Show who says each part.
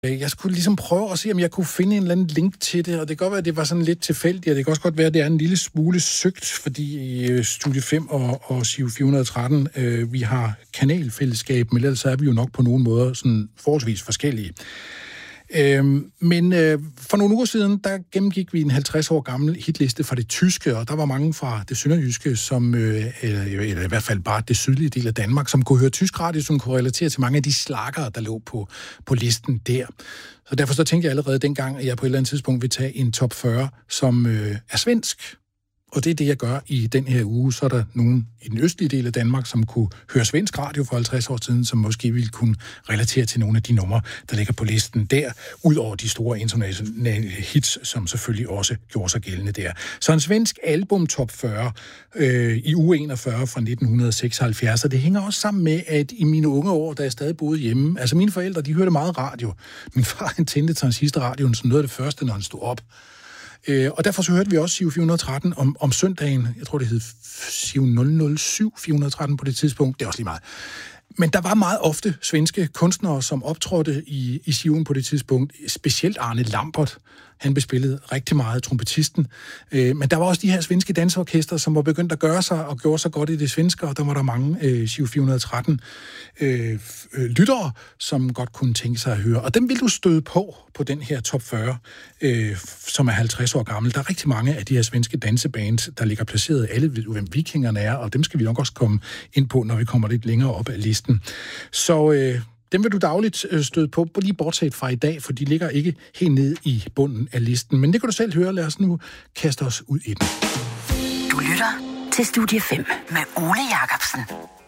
Speaker 1: Jeg skulle ligesom prøve at se, om jeg kunne finde en eller anden link til det, og det kan godt være, at det var sådan lidt tilfældigt, og det kan også godt være, at det er en lille smule søgt, fordi i Studie 5 og Giro 413, vi har kanalfællesskab, men ellers så er vi jo nok på nogle måder sådan forholdsvis forskellige. Men for nogle uger siden, der gennemgik vi en 50 år gammel hitliste fra det tyske, og der var mange fra det sønderjyske, som, eller i hvert fald bare det sydlige del af Danmark, som kunne høre tysk radio, som kunne relatere til mange af de slagere, der lå på listen der. Så derfor så tænkte jeg allerede dengang, at jeg på et eller andet tidspunkt vil tage en top 40, som er svensk. Og det er det, jeg gør i den her uge. Så er der nogen i den østlige del af Danmark, som kunne høre svensk radio for 50 år siden, som måske ville kunne relatere til nogle af de numre, der ligger på listen der, ud over de store internationale hits, som selvfølgelig også gjorde sig gældende der. Så en svensk album top 40 i uge 41 fra 1976, og det hænger også sammen med, at i mine unge år, da jeg stadig boede hjemme, altså mine forældre, de hørte meget radio. Min far, han tændte transistorradioen som noget af det første, når han stod op. Og derfor så hørte vi også Giro 413 om søndagen. Jeg tror, det hed Giro 007 413 på det tidspunkt. Det er også lige meget. Men der var meget ofte svenske kunstnere, som optrådte i Giroen på det tidspunkt. Specielt Arne Lambert. Han bespillede rigtig meget, trompetisten. Men der var også de her svenske dansorkester, som var begyndt at gøre sig og gjorde sig godt i det svenske, og der var der mange Giro 413 lyttere, som godt kunne tænke sig at høre. Og dem vil du støde på den her top 40, som er 50 år gammel. Der er rigtig mange af de her svenske dansebands, der ligger placeret. Alle ved, hvem Vikingerne er, og dem skal vi nok også komme ind på, når vi kommer lidt længere op ad listen. Så dem vil du dagligt støde på, lige bortset fra i dag, for de ligger ikke helt nede i bunden af listen. Men det kan du selv høre. Lad os nu kaste os ud i den.
Speaker 2: Du lytter til Studie 5 med Ole Jacobsen.